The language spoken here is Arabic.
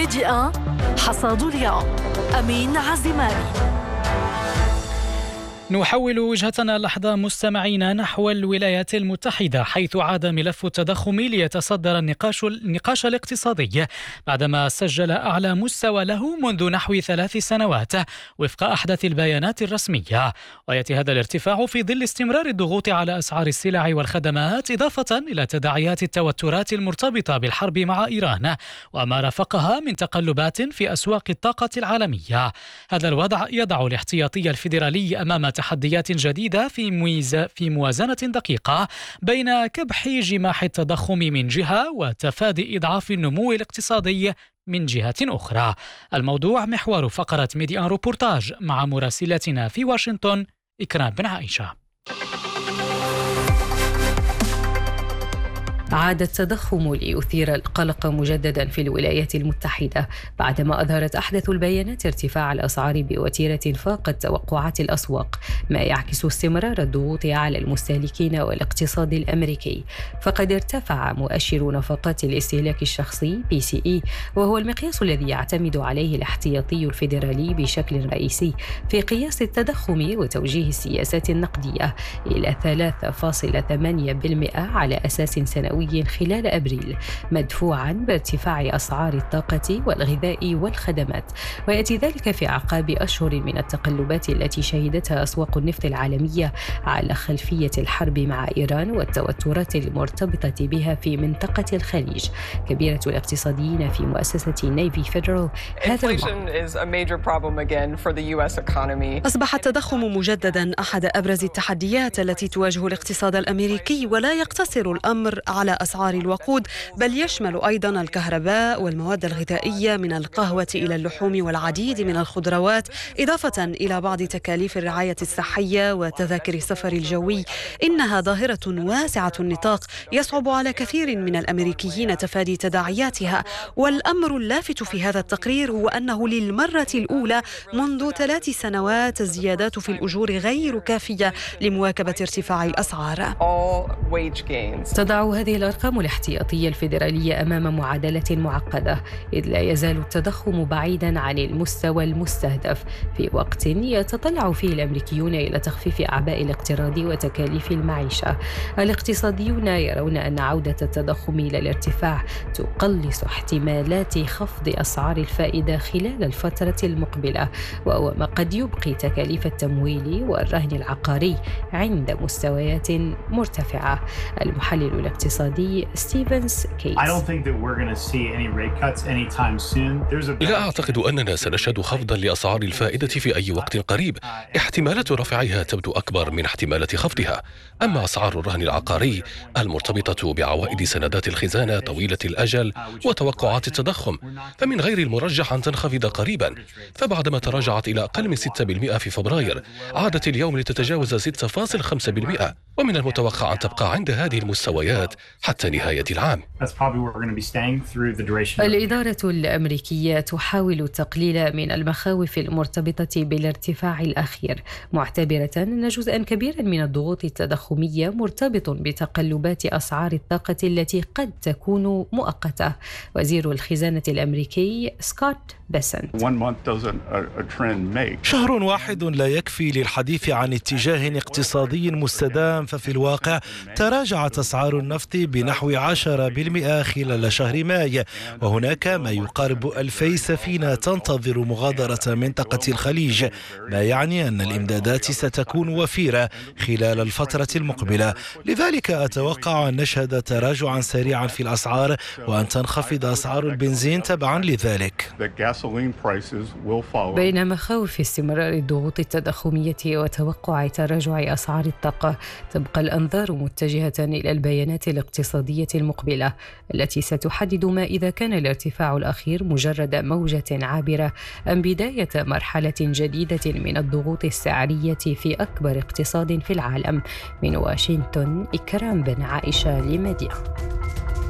ميديا حصاد اليوم. أمين عزماني. نحول وجهتنا لحظة مستمعينا نحو الولايات المتحدة، حيث عاد ملف التضخم ليتصدر النقاش الاقتصادي بعدما سجل أعلى مستوى له منذ نحو 3 سنوات وفق أحدث البيانات الرسمية. ويأتي هذا الارتفاع في ظل استمرار الضغوط على أسعار السلع والخدمات، إضافة إلى تداعيات التوترات المرتبطة بالحرب مع إيران وما رافقها من تقلبات في أسواق الطاقة العالمية. هذا الوضع يضع الاحتياطي الفيدرالي أمام تحديات جديدة في موازنة دقيقة بين كبح جماح التضخم من جهة وتفادي إضعاف النمو الاقتصادي من جهة أخرى. الموضوع محور فقرة ميديا روبورتاج مع مراسلتنا في واشنطن إكرام بن عائشة. عاد التضخم ليثير القلق مجددا في الولايات المتحدة بعدما أظهرت أحدث البيانات ارتفاع الأسعار بوتيرة فاقت توقعات الأسواق، ما يعكس استمرار الضغوط على المستهلكين والاقتصاد الأمريكي. فقد ارتفع مؤشر نفقات الاستهلاك الشخصي PCE، وهو المقياس الذي يعتمد عليه الاحتياطي الفيدرالي بشكل رئيسي في قياس التضخم وتوجيه السياسات النقدية، إلى 3.8% على أساس سنوي خلال أبريل، مدفوعا بارتفاع أسعار الطاقة والغذاء والخدمات. ويأتي ذلك في أعقاب أشهر من التقلبات التي شهدتها أسواق النفط العالمية على خلفية الحرب مع إيران والتوترات المرتبطة بها في منطقة الخليج. كبيرة الاقتصاديين في مؤسسة نيفي فيدرال، أصبح التضخم مجددا أحد أبرز التحديات التي تواجه الاقتصاد الأمريكي، ولا يقتصر الأمر على أسعار الوقود، بل يشمل أيضا الكهرباء والمواد الغذائية من القهوة إلى اللحوم والعديد من الخضروات، إضافة إلى بعض تكاليف الرعاية الصحية وتذاكر السفر الجوي. إنها ظاهرة واسعة النطاق يصعب على كثير من الأمريكيين تفادي تداعياتها. والأمر اللافت في هذا التقرير هو أنه للمرة الأولى منذ 3 سنوات الزيادات في الأجور غير كافية لمواكبة ارتفاع الأسعار. تضع هذه الأرقام الاحتياطية الفيدرالية أمام معادلة معقدة، إذ لا يزال التضخم بعيداً عن المستوى المستهدف في وقت يتطلع فيه الأمريكيون إلى تخفيف أعباء الاقتراض وتكاليف المعيشة. الاقتصاديون يرون أن عودة التضخم إلى الارتفاع تقلص احتمالات خفض أسعار الفائدة خلال الفترة المقبلة، وهو ما قد يبقي تكاليف التمويل والرهن العقاري عند مستويات مرتفعة. المحلل الاقتصادي ستيفنز كيتس: لا أعتقد أننا سنشهد خفضا لأسعار الفائدة في أي وقت قريب. احتمالات رفعها تبدو أكبر من احتمالات خفضها. أما أسعار الرهن العقاري المرتبطة بعوائد سندات الخزانة طويلة الأجل وتوقعات التضخم فمن غير المرجح أن تنخفض قريبا، فبعدما تراجعت إلى أقل من 6% في فبراير عادت اليوم لتتجاوز 6.5%، ومن المتوقع أن تبقى عند هذه المستويات حتى نهاية العام. الإدارة الأمريكية تحاول التقليل من المخاوف المرتبطة بالارتفاع الأخير، معتبرة أن جزءا كبيرا من الضغوط التضخمية مرتبط بتقلبات أسعار الطاقة التي قد تكون مؤقتة. وزير الخزانة الأمريكي سكوت بيسنت: شهر واحد لا يكفي للحديث عن اتجاه اقتصادي مستدام، ففي الواقع تراجعت أسعار النفط بنحو 10% خلال شهر ماي، وهناك ما يقارب 2000 سفينة تنتظر مغادرة منطقة الخليج، ما يعني أن الإمدادات ستكون وفيرة خلال الفترة المقبلة. لذلك أتوقع أن نشهد تراجعا سريعا في الأسعار وأن تنخفض أسعار البنزين تبعا لذلك. بين مخاوف استمرار الضغوط التضخمية وتوقع تراجع أسعار الطاقة، تبقى الأنظار متجهة إلى البيانات الاقتصادية المقبلة التي ستحدد ما إذا كان الارتفاع الأخير مجرد موجة عابرة أم بداية مرحلة جديدة من الضغوط السعرية في أكبر اقتصاد في العالم. من واشنطن إكرام بن عائشة لميديا.